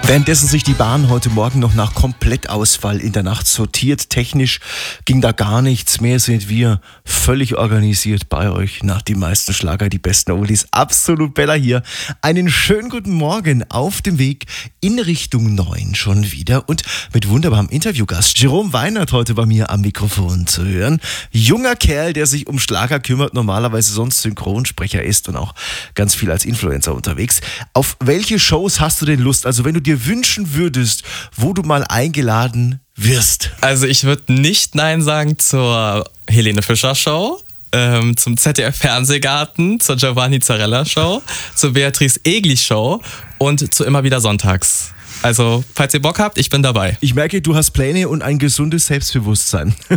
Währenddessen sich die Bahn heute Morgen noch nach Komplettausfall in der Nacht sortiert. Technisch ging da gar nichts mehr, sind wir völlig organisiert bei euch. Nach die meisten Schlager, die besten Oldies. Absolut Bella hier. Einen schönen guten Morgen auf dem Weg in Richtung 9 schon wieder und mit wunderbarem Interviewgast. Jerome Weinert heute bei mir am Mikrofon zu hören. Junger Kerl, der sich um Schlager kümmert, normalerweise sonst Synchronsprecher ist und auch ganz viel als Influencer unterwegs. Auf welche Shows hast du denn Lust? Also wenn du dir wünschen würdest, wo du mal eingeladen wirst. Also ich würde nicht Nein sagen zur Helene Fischer Show, zum ZDF Fernsehgarten, zur Giovanni Zarella Show, zur Beatrice Egli Show und zu Immer wieder Sonntags. Also falls ihr Bock habt, ich bin dabei. Ich merke, du hast Pläne und ein gesundes Selbstbewusstsein.